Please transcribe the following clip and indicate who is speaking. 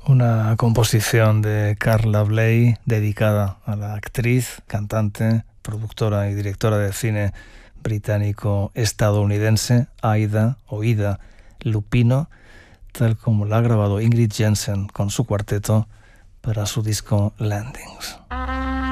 Speaker 1: Una composición de Carla Bley dedicada a la actriz, cantante, productora y directora de cine británico-estadounidense Ida Lupino, tal como la ha grabado Ingrid Jensen con su cuarteto para su disco Landings.